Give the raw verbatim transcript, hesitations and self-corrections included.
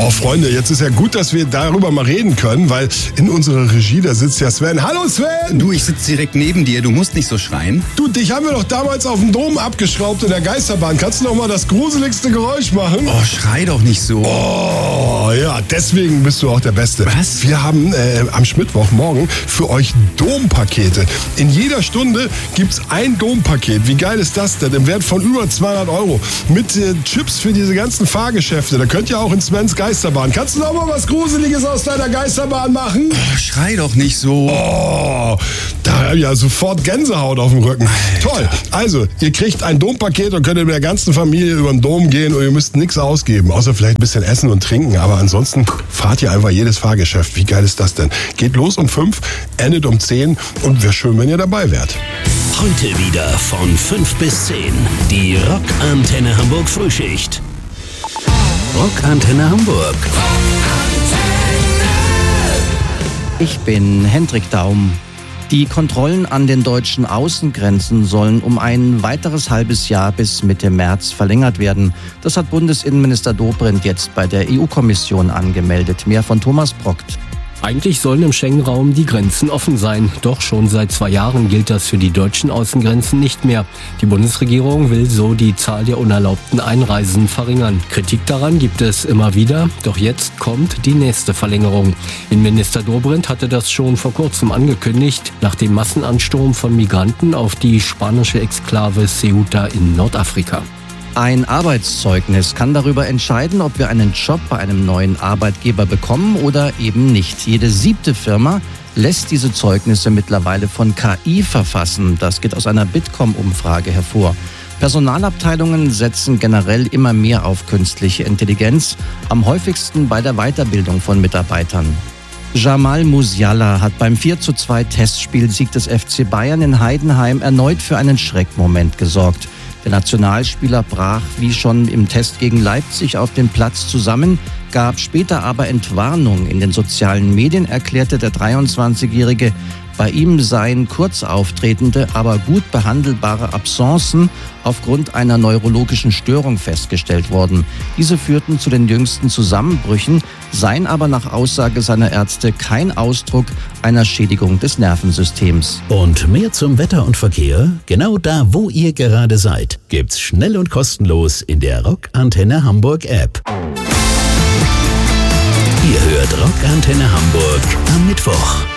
Oh, Freunde, jetzt ist ja gut, dass wir darüber mal reden können, weil in unserer Regie, da sitzt ja Sven. Hallo Sven! Du, ich sitze direkt neben dir, du musst nicht so schreien. Du, dich haben wir doch damals auf dem Dom abgeschraubt in der Geisterbahn. Kannst du noch mal das gruseligste Geräusch machen? Oh, schrei doch nicht so. Oh, ja, deswegen bist du auch der Beste. Was? Wir haben äh, am Schmittwochmorgen für euch Dompakete. In jeder Stunde gibt's ein Dompaket. Wie geil ist das denn? Im Wert von über zweihundert Euro. Mit äh, Chips für diese ganzen Fahrgeschäfte. Da könnt ihr auch in Svens Geisterbahn. Kannst du noch mal was Gruseliges aus deiner Geisterbahn machen? Oh, schrei doch nicht so. Oh, da ja sofort Gänsehaut auf dem Rücken. Alter. Toll. Also, ihr kriegt ein Dompaket und könnt mit der ganzen Familie über den Dom gehen und ihr müsst nichts ausgeben, außer vielleicht ein bisschen essen und trinken. Aber ansonsten fahrt ihr einfach jedes Fahrgeschäft. Wie geil ist das denn? Geht los um fünf, endet um zehn und wäre schön, wenn ihr dabei wärt. Heute wieder von fünf bis zehn. Die Rockantenne Hamburg Frühschicht. Rockantenne Hamburg. Ich bin Hendrik Daum. Die Kontrollen an den deutschen Außengrenzen sollen um ein weiteres halbes Jahr bis Mitte März verlängert werden. Das hat Bundesinnenminister Dobrindt jetzt bei der E U-Kommission angemeldet. Mehr von Thomas Brockt. Eigentlich sollen im Schengen-Raum die Grenzen offen sein. Doch schon seit zwei Jahren gilt das für die deutschen Außengrenzen nicht mehr. Die Bundesregierung will so die Zahl der unerlaubten Einreisen verringern. Kritik daran gibt es immer wieder. Doch jetzt kommt die nächste Verlängerung. Innenminister Dobrindt hatte das schon vor kurzem angekündigt, nach dem Massenansturm von Migranten auf die spanische Exklave Ceuta in Nordafrika. Ein Arbeitszeugnis kann darüber entscheiden, ob wir einen Job bei einem neuen Arbeitgeber bekommen oder eben nicht. Jede siebte Firma lässt diese Zeugnisse mittlerweile von K I verfassen. Das geht aus einer Bitkom-Umfrage hervor. Personalabteilungen setzen generell immer mehr auf künstliche Intelligenz, am häufigsten bei der Weiterbildung von Mitarbeitern. Jamal Musiala hat beim vier zu zwei Testspielsieg des F C Bayern in Heidenheim erneut für einen Schreckmoment gesorgt. Der Nationalspieler brach wie schon im Test gegen Leipzig auf dem Platz zusammen, gab später aber Entwarnung. In den sozialen Medien erklärte der dreiundzwanzigjährige, bei ihm seien kurz auftretende, aber gut behandelbare Absencen aufgrund einer neurologischen Störung festgestellt worden. Diese führten zu den jüngsten Zusammenbrüchen, seien aber nach Aussage seiner Ärzte kein Ausdruck einer Schädigung des Nervensystems. Und mehr zum Wetter und Verkehr? Genau da, wo ihr gerade seid, gibt's schnell und kostenlos in der Rockantenne Hamburg App. Ihr hört Rockantenne Hamburg am Mittwoch.